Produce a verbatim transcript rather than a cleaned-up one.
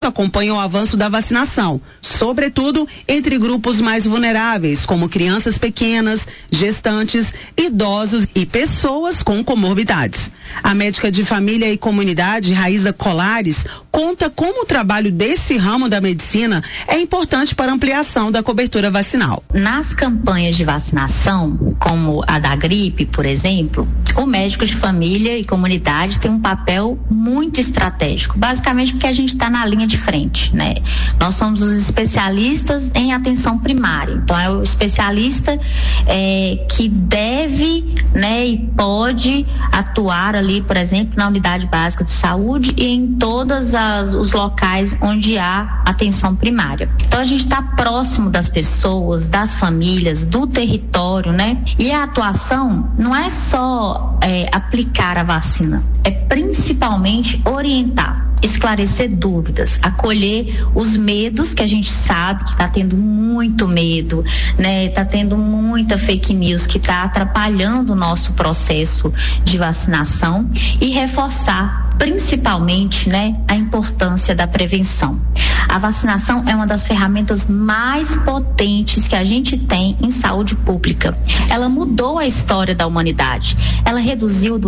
acompanha o avanço da vacinação, sobretudo entre grupos mais vulneráveis, como crianças pequenas, gestantes, idosos e pessoas com comorbidades. A médica de família e comunidade, Raíza Colares, conta como o trabalho desse ramo da medicina é importante para a ampliação da cobertura vacinal. Nas campanhas de vacinação, como a da gripe, por exemplo, o médico de família e comunidade tem um papel muito estratégico, basicamente porque a gente está na linha de frente, né? Nós somos os especialistas em atenção primária, então é o especialista é, que deve, né, e pode atuar ali, por exemplo, na unidade básica de saúde e em todos os locais onde há atenção primária. Então a gente está próximo das pessoas, das famílias, do território, né? E a atuação não é só é, aplicar a vacina, é principalmente orientar, esclarecer dúvidas, acolher os medos, que a gente sabe que está tendo muito medo, né? Está tendo muita fake news que está atrapalhando o nosso processo de vacinação e reforçar principalmente, né, a importância da prevenção. A vacinação é uma das ferramentas mais potentes que a gente tem em saúde pública. Ela mudou a história da humanidade. Ela reduziu